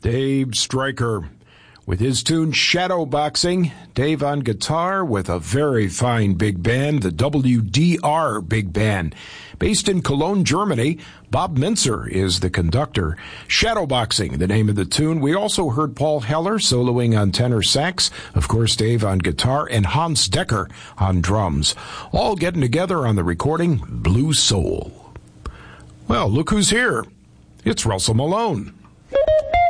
Dave Stryker with his tune Shadowboxing. Dave on guitar with a very fine big band, the WDR Big Band. Based in Cologne, Germany, Bob Minzer is the conductor. Shadowboxing, the name of the tune. We also heard Paul Heller soloing on tenor sax, of course Dave on guitar, and Hans Decker on drums. All getting together on the recording Blue Soul. Well, look who's here. It's Russell Malone.